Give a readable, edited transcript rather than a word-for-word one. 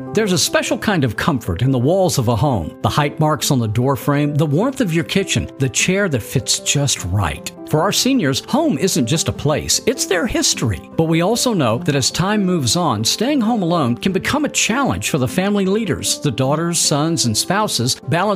There's a special kind of comfort in the walls of a home, the height marks on the door frame, the warmth of your kitchen, the chair that fits just right. For our seniors, home isn't just a place, it's their history. But we also know that as time moves on, staying home alone can become a challenge for the family leaders, the daughters, sons, and spouses balancing